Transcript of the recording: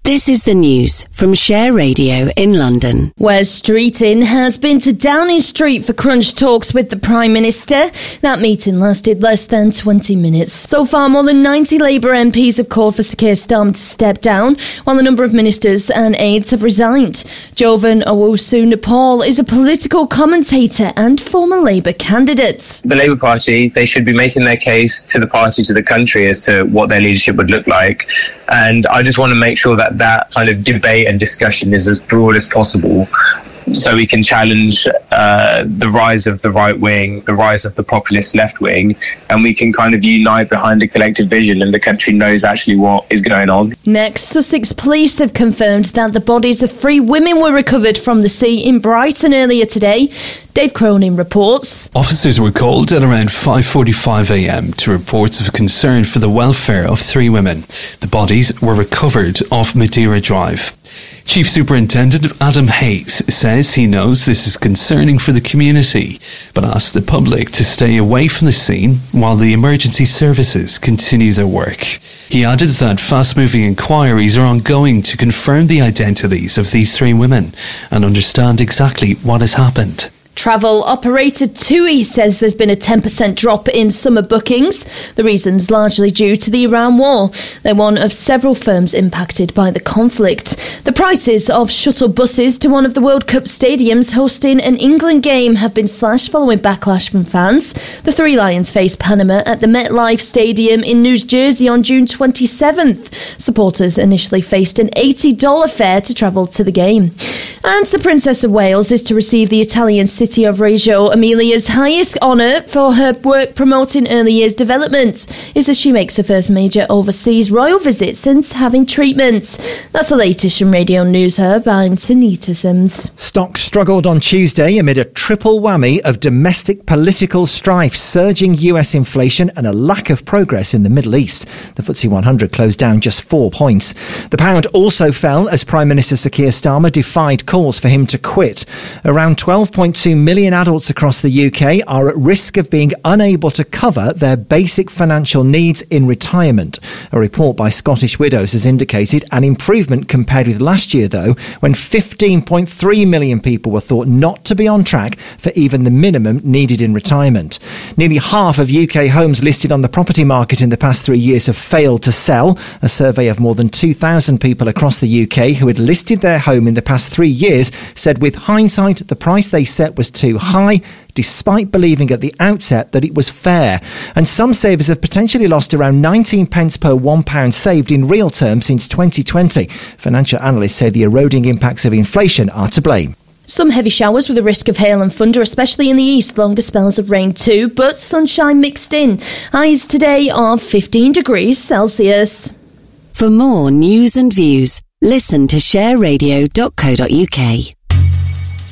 This is the news from Share Radio in London. Wes Streeting has been to Downing Street for crunch talks with the Prime Minister. That meeting lasted less than 20 minutes. So far, more than 90 Labour MPs have called for Sir Keir Starmer to step down, while a number of ministers and aides have resigned. Jovan Owusu-Nepal is a political commentator and former Labour candidate. The Labour Party, they should be making their case to the party, to the country, as to what their leadership would look like. And I just want to make sure that kind of debate and discussion is as broad as possible, so we can challenge the rise of the right wing, the rise of the populist left wing, and we can kind of unite behind a collective vision, and the country knows actually what is going on. Next, Sussex police have confirmed that the bodies of 3 women were recovered from the sea in Brighton earlier today. Dave Cronin reports. Officers were called at around 5:45am to reports of concern for the welfare of 3 women. The bodies were recovered off Madeira Drive. Chief Superintendent Adam Hayes says he knows this is concerning for the community, but asked the public to stay away from the scene while the emergency services continue their work. He added that fast-moving inquiries are ongoing to confirm the identities of these 3 women and understand exactly what has happened. Travel operator TUI says there's been a 10% drop in summer bookings. The reason's largely due to the Iran war. They're one of several firms impacted by the conflict. The prices of shuttle buses to one of the World Cup stadiums hosting an England game have been slashed following backlash from fans. The 3 Lions face Panama at the MetLife Stadium in New Jersey on June 27th. Supporters initially faced an $80 fare to travel to the game. And the Princess of Wales is to receive the Italian city of Reggio Emilia's highest honour for her work promoting early years development. It's as she makes her first major overseas royal visit since having treatment. That's the latest from Radio News Hub. I'm Tanita Sims. Stocks struggled on Tuesday amid a triple whammy of domestic political strife, surging US inflation and a lack of progress in the Middle East. The FTSE 100 closed down just 4 points. The pound also fell as Prime Minister Sir Keir Starmer defied calls for him to quit. Around 12.2 million adults across the UK are at risk of being unable to cover their basic financial needs in retirement. A report by Scottish Widows has indicated an improvement compared with last year, though, when 15.3 million people were thought not to be on track for even the minimum needed in retirement. Nearly half of UK homes listed on the property market in the past 3 years have failed to sell. A survey of more than 2,000 people across the UK who had listed their home in the past 3 years said with hindsight the price they set was too high, despite believing at the outset that it was fair. And some savers have potentially lost around 19 pence per £1 saved in real terms since 2020. Financial analysts say the eroding impacts of inflation are to blame. Some heavy showers with a risk of hail and thunder, especially in the east. Longer spells of rain too, but sunshine mixed in. Highs today are 15 degrees Celsius. For more news and views, listen to shareradio.co.uk.